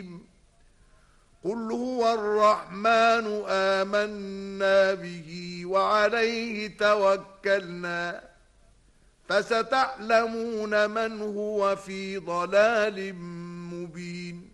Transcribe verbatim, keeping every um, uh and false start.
حكيم قل هو الرحمن آمنا به وعليه توكلنا فستعلمون من هو في ضلال مبين